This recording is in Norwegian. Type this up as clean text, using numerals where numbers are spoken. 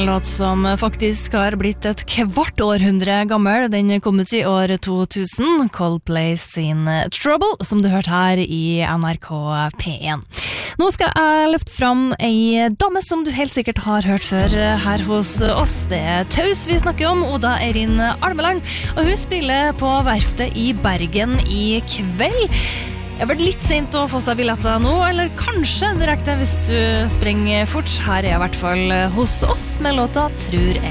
låt som faktisk har blitt et kvart århundre gammel. Den kom ut i år 2000, Coldplay sin Trouble, som du hørte her i NRK P1. Nå skal jeg løfte fram ei dame som du helt sikkert har hørt før her hos oss. Det er Taus vi snakker om, Oda Eirin Almeland, og hun spiller på Verftet i Bergen i kveld. Det har vært litt sent å få seg billetter nå, eller kanskje direkte hvis du springer fort. Her er i hvert fall hos oss med låta Tror jeg.